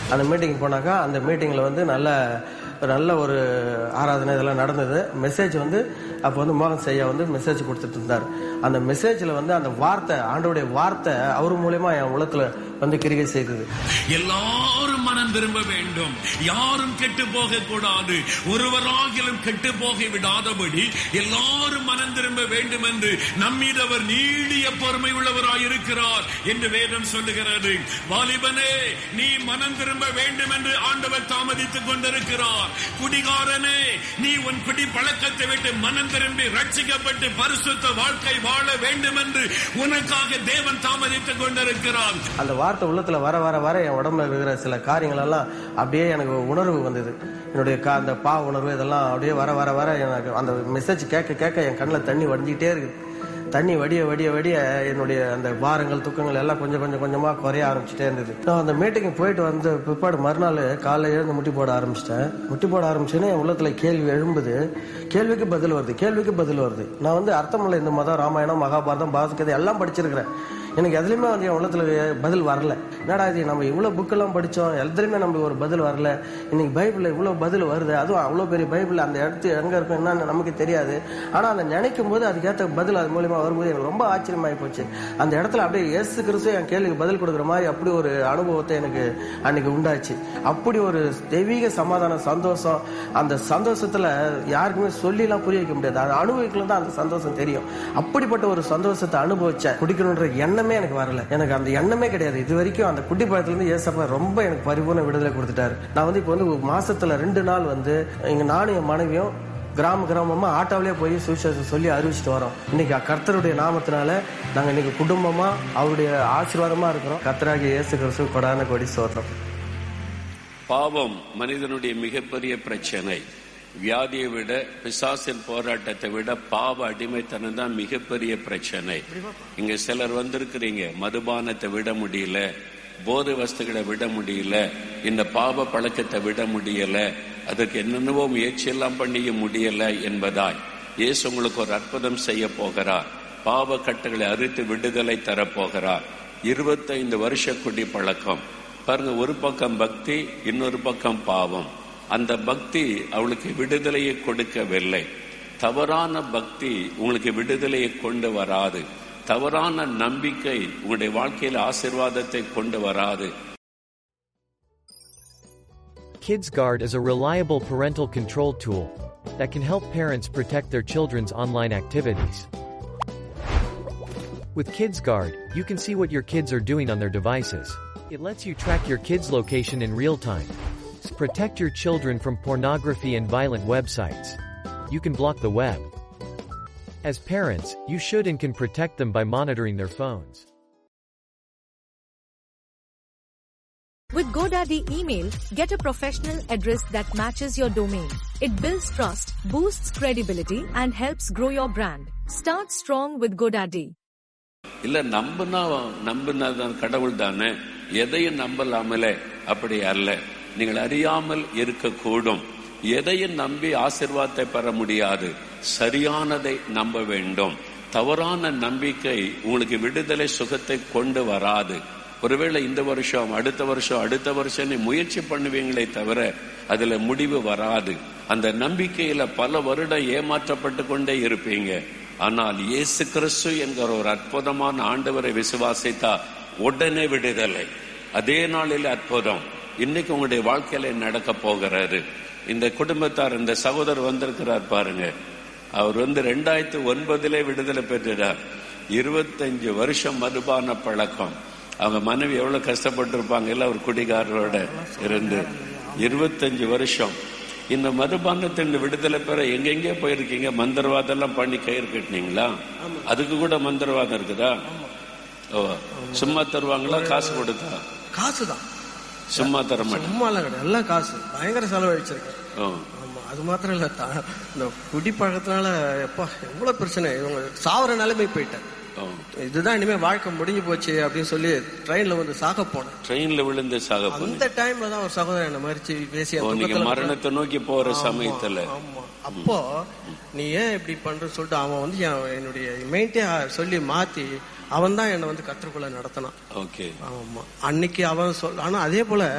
அந்த மீட்டிங் போனாக்கா அந்த மீட்டிங்கில் வந்து நல்ல ஒரு ஆராதனை இதெல்லாம் நடந்தது. மெசேஜ் வந்து அப்போ வந்து மோகன் செய்யா வந்து மெசேஜ் கொடுத்துட்டு இருந்தார். அந்த மெசேஜில் வந்து அந்த வார்த்தை, ஆண்டவருடைய வார்த்தை அவர் மூலமா என் உள்ளத்துல வந்து கிரிகை செய்தது. எல்லாரும் மனம் திரும்ப வேண்டும், யாரும் கெட்டு போக கூடாது, ஒருவராகிலும் கெட்டு போக விடாதபடி எல்லாரும் மனம் திரும்ப வேண்டும் என்று நம்மீது அவர் நீடிய பொறுமை உள்ளவராய் இருக்கிறார் என்று வேதம் சொல்லுகிறது. வாலிபனே, நீ மனம் திரும்ப வேண்டும் என்று ஆண்டவர் தாமதித்துக் கொண்டிருக்கிறார். குடிகாரனே, நீ உன் குடி பழக்கத்தை விட்டு மனம் திரும்பி ரட்சிக்கப்பட்டு பரிசுத்த வாழ்க்கை வாழ வேண்டும் என்று உனக்காக தேவன் தாமதித்துக் கொண்டிருக்கிறார். அந்த வார்த்தை உள்ளத்துல வர வர வர என் உடம்புல இருக்கிற சில காரியங்கள் எல்லாம் அப்படியே எனக்கு உணர்வு வந்தது. என்னுடைய அந்த பாவ உணர்வு இதெல்லாம் அப்படியே வர வர வர எனக்கு அந்த மெசேஜ் கேட்க கேட்க என் கண்ணில் தண்ணி வடிஞ்சிக்கிட்டே இருக்குது. தண்ணி வடிய வடிய வடிய என்னுடைய அந்த பாரங்கள் துக்கங்கள் எல்லாம் கொஞ்சமா குறைய ஆரம்பிச்சுட்டே இருந்தது. நான் அந்த மீட்டிங் போயிட்டு வந்து பிற்பாடு மறுநாள் காலையில எழுந்து முட்டி போட ஆரம்பிச்சிட்டேன். முட்டி போட ஆரம்பிச்சேன்னா என் உள்ளத்துல கேள்வி எழும்புது, கேள்விக்கு பதில் வருது. நான் வந்து அர்த்தமுள்ள இந்த மதம், ராமாயணம், மகாபாரதம், பாரதகீதை எல்லாம் படிச்சிருக்கிறேன். எனக்கு எதுலையுமே வந்து என் உள்ளத்துல பதில் வரல. என்னடா இது, நம்ம இவ்வளவு புக்கெல்லாம் படிச்சோம், எதுலையுமே நம்மளுக்கு ஒரு பதில் வரல. இன்னைக்கு பைபிள்ல இவ்வளவு பதில் வருது, அதுவும் அவ்வளவு பெரிய பைபிள், அந்த இடத்து எங்க இருக்கும் என்னன்னு நமக்கு தெரியாது. ஆனா அந்த நினைக்கும் போது அதுக்கேற்ற பதில் அது மூலியமா வரும்போது எனக்கு ரொம்ப ஆச்சரியமாயி போச்சு. அந்த இடத்துல அப்படியே இயேசு கிறிஸ்து என் கேள்விக்கு பதில் கொடுக்குற மாதிரி அப்படி ஒரு அனுபவத்தை எனக்கு அன்னைக்கு உண்டாச்சு. அப்படி ஒரு தெய்வீக சமாதான சந்தோஷம், அந்த சந்தோஷத்துல யாருக்குமே சொல்லிலாம் புரிய வைக்க முடியாது. அதை அனுபவிக்கலாம் தான் அந்த சந்தோஷம் தெரியும். அப்படிப்பட்ட ஒரு சந்தோஷத்தை அனுபவிச்ச குடிக்கணுன்ற எண்ணமே எனக்கு வரல. எனக்கு அந்த எண்ணமே கிடையாது இது வரைக்கும். அந்த குட்டி பழத்துல இருந்து ஏசப்பா ரொம்ப எனக்கு பரிபூர்ண விடுதலை கொடுத்துட்டாரு. நான் வந்து இப்போ வந்து மாசத்துல 2 நாள் வந்து இங்க நானும் என் மனைவியும் கிராமமா ஆட்டோவிலே போய் சுவிசேஷம் சொல்லி அறிவிச்சிட்டு வரோம். இன்னைக்கு கர்த்தருடைய நாமத்தினால நாங்க இன்னைக்கு குடும்பமா அவருடைய ஆசீர்வாதமா இருக்கிறோம். கர்த்தராகிய இயேசு கிறிஸ்து கொடான கொடி ஸ்தோத்திரம். பாவம் மனிதனுடைய மிகப்பெரிய பிரச்சனை. வியாதியை விட, பிசாசின் போராட்டத்தை விட பாவ அடிமைத்தனம் தான் மிகப்பெரிய பிரச்சனை. இங்க சிலர் வந்திருக்கிறீங்க, மதுபானத்தை விட முடியல, போதை வஸ்துகளை விட முடியல, இந்த பாவ பழக்கத்தை விட முடியல, அதுக்கு என்னென்னவோ முயற்சியெல்லாம் பண்ணிய முடியல என்பதாய் இயேசு உங்களுக்கு ஒரு அற்புதம் செய்ய போகிறார். பாவ கட்டுகளை அறுத்து விடுதலை தரப்போகிறார். 25 வருஷ குடி பழக்கம் பாருங்க. ஒரு பக்கம் பக்தி, இன்னொரு பக்கம் பாவம். அந்த பக்தி அவளுக்கு விடுதலையை கொடுக்கவில்லை. தவறான பக்தி உங்களுக்கு விடுதலையை கொண்டு வராது. தவறான நம்பிக்கை உங்களுடைய வாழ்க்கையில் ஆசீர்வாதத்தை கொண்டு வராது. KidsGuard is a reliable parental control tool that can help parents protect their children's online activities. With KidsGuard, you can see what your kids are doing on their devices. It lets you track your kids' location in real time. Protect your children from pornography and violent websites. You can block the web. As parents, you should and can protect them by monitoring their phones. With GoDaddy Email, get a professional address that matches your domain. It builds trust, boosts credibility, and helps grow your brand. Start strong with GoDaddy. இல்ல நம்பினாதான் கடவுள் தானே, எதையும் நம்பலாமலே. அப்படி அல்ல. நீங்கள் அறியாமல் இருக்கக்கூடும். எதையும் நம்பி ஆசீர்வாதத்தை பெற முடியாது. சரியானதை நம்ப வேண்டும். தவறான நம்பிக்கை உங்களுக்கு விடுதலை சுகத்தை கொண்டு வராது. ஒருவேளை இந்த வருஷம், அடுத்த வருஷம் முயற்சி பண்ணுவீங்களே தவிர அதுல முடிவு வராது. அந்த நம்பிக்கையில பல வருடம் ஏமாற்றப்பட்டு கொண்டே இருப்பீங்க. ஆனால் இயேசு கிறிஸ்து என்கிற ஒரு அற்புதமான ஆண்டவரை விசுவாசித்தா உடனே விடுதலை, அதே நாளில் அற்புதம். இன்னைக்கு உங்களுடைய வாழ்க்கையில நடக்க போகிறாரு. இந்த குடும்பத்தார், இந்த சகோதரர் வந்திருக்கிறார் பாருங்க. அவர் 2009 விடுதலை பெற்றார். 25 வருஷம் மதுபான பழக்கம். அவங்க மனைவி எவ்வளவு கஷ்டப்பட்டு இருப்பாங்க இல்ல, ஒரு குடிகாரரோட இருந்து 25 வருஷம். இந்த மதுபானத்தின் விடுதலை பெற எங்கெங்கே போயிருக்கீங்க? மந்திரவாதம் எல்லாம் பண்ணி கயிறு கட்டினீங்களா? அதுக்கு கூட மந்திரவாதம் இருக்குதா? ஓ, சும்மா தருவாங்களா? காசு கொடுத்தா? காசுதான். சும்மா தர மாட்டேன். சும்மா எல்லாம் காசு பயங்கர செலவழிச்சிருக்கேன். அது மாத்திரம் இல்ல, இந்த குடி பழக்கத்தினால எப்பா எவ்வளவு பிரச்சனை. இவங்க சாவர நிலைமை போயிட்டேன். இதுதான் இனிமே வாழ்க்கை முடிஞ்சு போச்சு அப்படின்னு சொல்லி ட்ரெயின்ல வந்து சாக போனேன். ட்ரெயின்ல விழுந்து சாக போனேன். அந்த டைம்ல தான் ஒரு சகோதரன் என்ன மறிச்சு பேசி மரணத்தை நோக்கி போற சமயத்துல அப்போ நீ ஏன் இப்படி பண்ற சொல்லிட்டு அவன் வந்து என்னுடைய மெயின்டே சொல்லி மாத்தி அவன் தான் என்னை வந்து கற்றுக்குள்ள நடத்தினான். ஓகே. ஆமா, அன்னைக்கு அவன் ஆனா அதே போல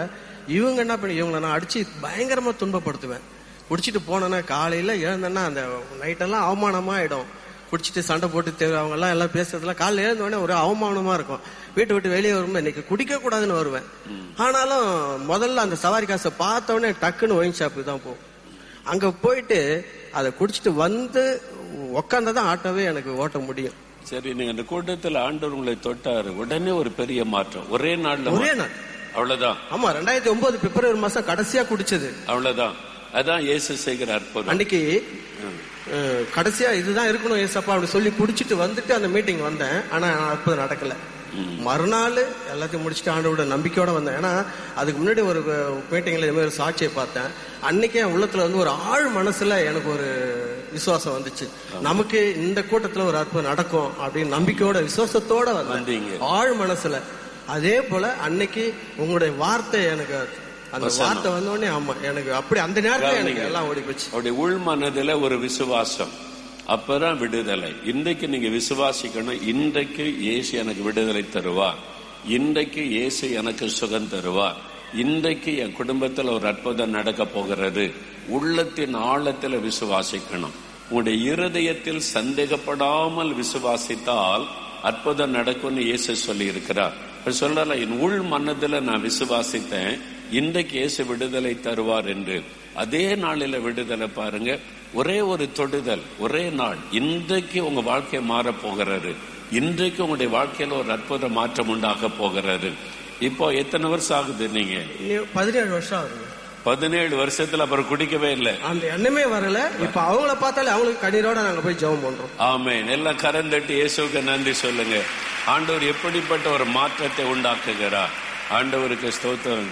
இவங்க என்ன பண்ணி இவங்களை நான் அடிச்சு பயங்கரமா துன்பப்படுத்துவேன். குடிச்சிட்டு போனேன்னா காலையில எழுந்தேன்னா அந்த நைட்டெல்லாம் அவமானமா ஆயிடும். குடிச்சிட்டு சண்டை போட்டு அவங்க எல்லாம் பேசுறதுலாம் காலையில எழுந்தோடனே ஒரு அவமானமா இருக்கும். வீட்டை விட்டு வெளியே வரும்போது இன்னைக்கு குடிக்க கூடாதுன்னு வருவேன். ஆனாலும் முதல்ல அந்த சவாரி காசை பார்த்த உடனே டக்குன்னு ஒயின் ஷாப்புக்கு தான் போகும். அங்க போயிட்டு அதை குடிச்சிட்டு வந்து உக்காந்ததான் ஆட்டோவே எனக்கு ஓட்ட முடியும். சரி, நீங்க அந்த கூட்டத்தில் ஆண்டவர் உங்களை தொட்டாரு, உடனே ஒரு பெரிய மாற்றம் ஒரே நாள். அவ்வளவுதான். ஆமா, 2009 பிப்ரவரி மாசம் கடைசியா குடிச்சது. அவ்வளவுதான். அதான் இயேசு செய்கிற அற்புதம். அன்னைக்கு கடைசியா இதுதான் இருக்கணும் ஏசப்பா அப்படி சொல்லி குடிச்சிட்டு வந்துட்டு அந்த மீட்டிங் வந்தேன். ஆனா அற்புதம் நடக்கல. மறுநாள் எல்லாத்தையும் முடிச்சுட்டு ஆண்டோட நம்பிக்கையோட வந்தேன். ஏன்னா அதுக்கு முன்னாடி ஒரு மீட்டிங்ல இது மாதிரி ஒரு சாட்சியை பார்த்தேன். அன்னைக்கே என் உள்ளத்துல வந்து ஒரு ஆழ் மனசுல எனக்கு ஒரு விசுவாசம் வந்துச்சு. நமக்கு இந்த கூட்டத்துல ஒரு அற்புதம் நடக்கும் அப்படின்னு நம்பிக்கையோட விசுவாசத்தோட வந்தீங்க ஆழ் மனசுல. அதே போல அன்னைக்கு உங்களுடைய வார்த்தை எனக்கு அந்த வார்த்தை வந்தோடனே ஆமா எனக்கு அப்படி அந்த நேரத்துல எனக்கு எல்லாம் ஓடி போச்சு. அவருடைய உள் மனதுல ஒரு விசுவாசம், அப்பதான் விடுதலை. இன்றைக்கு நீங்க விசுவாசிக்கணும், இன்றைக்கு இயேசு எனக்கு விடுதலை தருவார், இன்றைக்கு இயேசு எனக்கு சுகம் தருவார், இன்றைக்கு என் குடும்பத்தில் ஒரு அற்புதம் நடக்க போகிறது. உள்ளத்தின் ஆழத்தில் விசுவாசிக்கணும். உங்களுடைய இருதயத்தில் சந்தேகப்படாமல் விசுவாசித்தால் அற்புதம் நடக்கும்னு இயேசு சொல்லி இருக்கிறார். சொல்லல, என் உள் மனதுல நான் விசுவாசித்தேன், இன்றைக்கு இயேசு விடுதலை தருவார் என்று. அதே நாளில விடுதலை பாருங்க. ஒரே ஒரு தொடுதல், ஒரே நாள். இன்றைக்கு உங்க வாழ்க்கை மாற போகிறது. இன்றைக்கு உங்களுடைய வாழ்க்கையில ஒரு அற்புத மாற்றம் உண்டாக போகிறது. இப்போ எத்தனை வருஷம் ஆகுது? நீங்க 17 வருஷம் ஆகுது. 17 வருஷத்துல அப்புறம் குடிக்கவே இல்லை, அந்த எண்ணமே வரல. இப்ப அவங்கள பார்த்தாலே அவங்களுக்கு கண்ணீரோட நாங்க போய் ஜெபம் பண்றோம். ஆமென். எல்லாம் கரந்தட்டி இயேசுவுக்கு நன்றி சொல்லுங்க. ஆண்டவர் எப்படிப்பட்ட ஒரு மாற்றத்தை உண்டாக்குகிறார். ஆண்டவருக்கு ஸ்தோத்திரம்.